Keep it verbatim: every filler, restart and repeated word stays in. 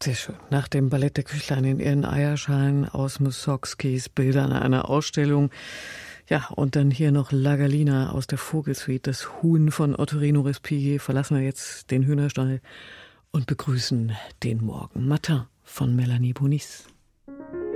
Sehr schön. Nach dem Ballett der Küchlein in ihren Eierschalen aus Mussorgskis Bildern einer Ausstellung. Ja, und dann hier noch La Gallina aus der Vogelsuite. Das Huhn von Ottorino Respighi. Verlassen wir jetzt den Hühnerstall und begrüßen den Morgen. Matin von Melanie Bonis.